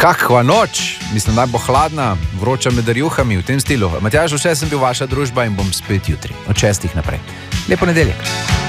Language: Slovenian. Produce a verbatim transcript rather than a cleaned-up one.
Kakva noč, mislim, da bo hladna, vroča med rjuhami, v tem stilu. Matjaž, vse sem bil vaša družba in bom spet jutri, od šestih naprej. Lepo nedeljek.